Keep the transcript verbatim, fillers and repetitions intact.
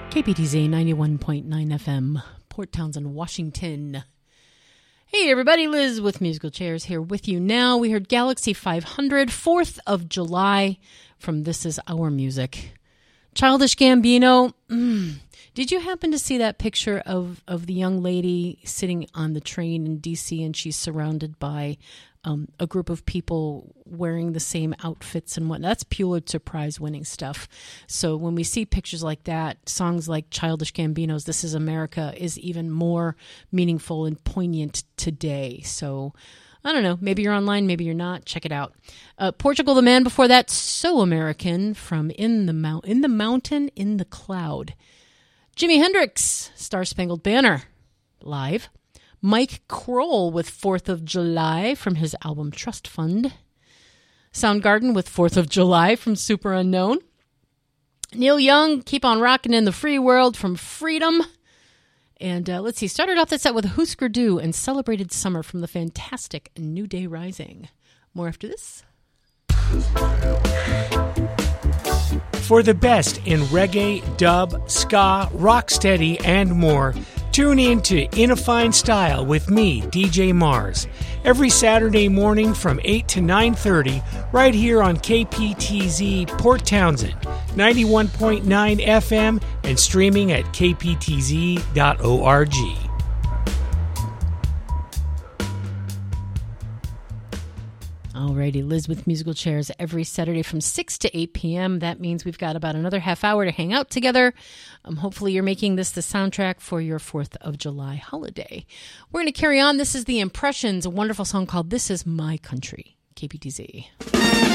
K P T Z ninety-one point nine F M, Port Townsend, Washington. Hey everybody, Liz with Musical Chairs here with you now. We heard Galaxy five hundred, fourth of July from This Is Our Music. Childish Gambino, mm, did you happen to see that picture of, of the young lady sitting on the train in D C and she's surrounded by um, a group of people wearing the same outfits and whatnot? That's Pulitzer Prize winning stuff. So when we see pictures like that, songs like Childish Gambino's This Is America is even more meaningful and poignant today. So I don't know. Maybe you're online, maybe you're not. Check it out. Uh, Portugal the Man before that, So American from In the Mount, In the Mountain, In the Cloud. Jimi Hendrix, Star Spangled Banner, live. Mike Kroll with fourth of July from his album Trust Fund. Soundgarden with fourth of July from Super Unknown. Neil Young, Keep on Rockin' in the Free World from Freedom. And uh, let's see, started off the set with Husker Du and Celebrated Summer from the fantastic New Day Rising. More after this. For the best in reggae, dub, ska, rocksteady, and more, tune in to In a Fine Style with me, D J Mars, every Saturday morning from eight to nine thirty, right here on K P T Z Port Townsend, ninety-one point nine F M, and streaming at k p t z dot org. Alrighty, Liz with Musical Chairs every Saturday from six to eight p.m. That means we've got about another half hour to hang out together. Um, hopefully you're making this the soundtrack for your fourth of July holiday. We're going to carry on. This is The Impressions, a wonderful song called This Is My Country. K P T Z.